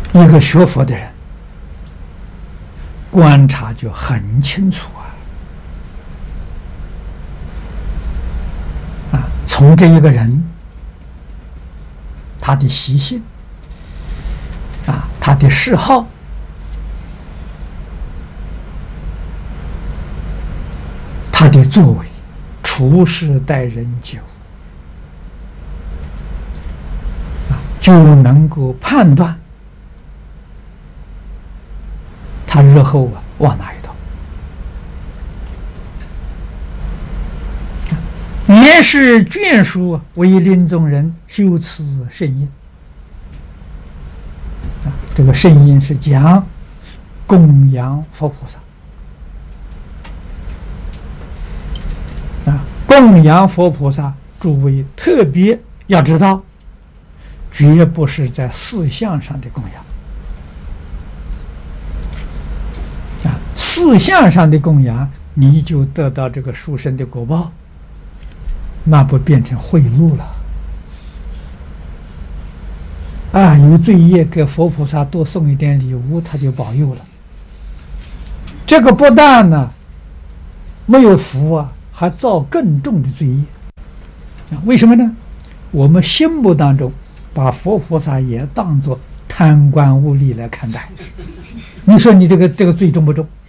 一个学佛的人观察就很清楚从这一个人他的习性他的嗜好，他的作为，处事待人接物就能够判断他日后往哪一道。也是眷属为临终人修持圣因这个圣因是讲供养佛菩萨供养佛菩萨，诸位特别要知道，绝不是在事相上的供养事相上的供养，你就得到这个殊胜的果报，那不变成贿赂了有罪业给佛菩萨多送一点礼物，他就保佑了。这个不但呢没有福还造更重的罪业为什么呢？我们心目当中把佛菩萨也当作贪官污吏来看待，你说你这个罪重不重？